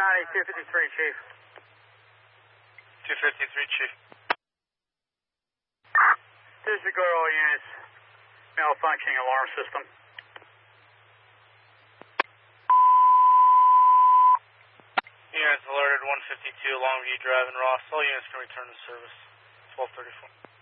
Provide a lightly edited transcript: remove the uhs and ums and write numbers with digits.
County, 253, Chief. 253, Chief. Disregard all units. Malfunctioning alarm system. Units alerted 152 Longview Drive in Ross. All units can return to service. 1234.